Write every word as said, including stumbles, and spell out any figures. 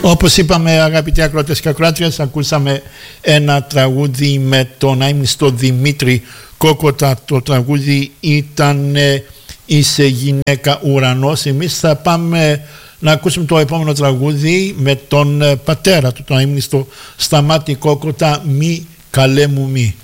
Όπως είπαμε, αγαπητοί ακροατές και ακροάτριες, ακούσαμε ένα τραγούδι με τον αείμνηστο Δημήτρη Κόκοτα. Το τραγούδι ήταν «Είσαι γυναίκα ουρανός». Εμείς θα πάμε να ακούσουμε το επόμενο τραγούδι με τον πατέρα του, τον αείμνηστο Σταμάτη Κόκοτα, «Μη καλέ μου μη».